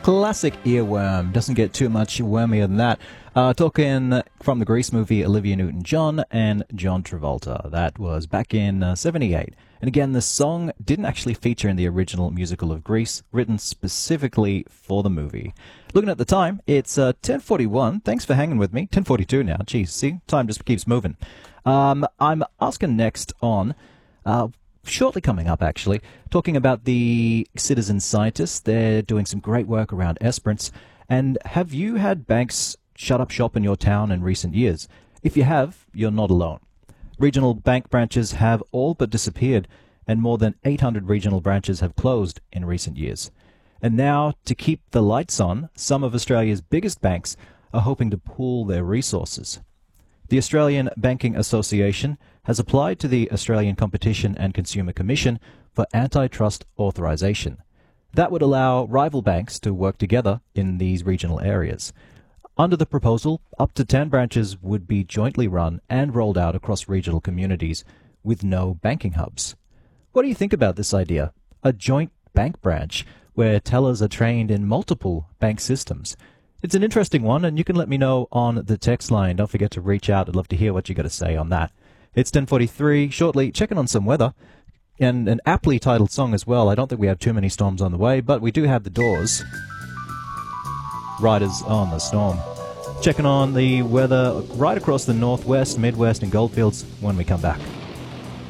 Classic earworm. Doesn't get too much wormier than that. Talking from the Grease movie, Olivia Newton-John and John Travolta. That was back in '78. And again, the song didn't actually feature in the original musical of Grease, written specifically for the movie. Looking at the time, it's 10:41. Thanks for hanging with me. 10:42 now. Geez, see, time just keeps moving. I'm asking next on... shortly coming up, actually, talking about the citizen scientists. They're doing some great work around Esperance. And have you had banks shut up shop in your town in recent years? If you have, you're not alone. Regional bank branches have all but disappeared, and more than 800 regional branches have closed in recent years. And now, to keep the lights on, some of Australia's biggest banks are hoping to pool their resources. The Australian Banking Association has applied to the Australian Competition and Consumer Commission for antitrust authorisation. That would allow rival banks to work together in these regional areas. Under the proposal, up to 10 branches would be jointly run and rolled out across regional communities with no banking hubs. What do you think about this idea? A joint bank branch where tellers are trained in multiple bank systems. It's an interesting one, and you can let me know on the text line. Don't forget to reach out. I'd love to hear what you got to say on that. It's 10:43. Shortly, checking on some weather, and an aptly titled song as well. I don't think we have too many storms on the way, but we do have the Doors. Riders on the Storm. Checking on the weather right across the northwest, midwest, and goldfields when we come back.